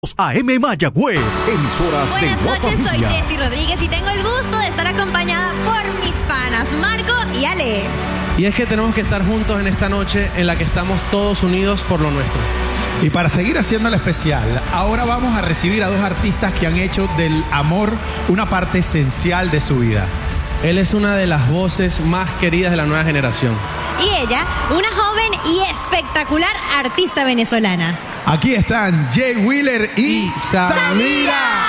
AM Mayagüez, emisoras de Buenas noches, soy Guapavilla. Jessy Rodríguez y tengo el gusto de estar acompañada por mis panas, Marco y Ale. Y es que tenemos que estar juntos en esta noche en la que estamos todos unidos por lo nuestro. Y para seguir haciéndolo especial, ahora vamos a recibir a dos artistas que han hecho del amor una parte esencial de su vida. Él es una de las voces más queridas de la nueva generación. Y ella, una joven y espectacular artista venezolana. Aquí están Jay Wheeler y Samira.